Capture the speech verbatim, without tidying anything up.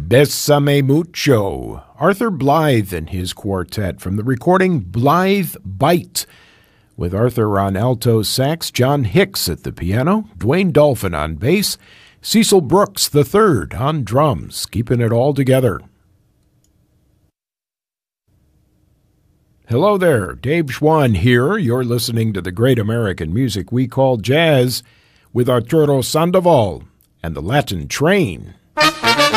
Bésame Mucho, Arthur Blythe and his quartet from the recording Blythe Bite, with Arthur on alto sax, John Hicks at the piano, Dwayne Dolphin on bass, Cecil Brooks the third on drums, keeping it all together. Hello there, Dave Schwann here. You're listening to the great American music we call jazz with Arturo Sandoval and the Latin Train.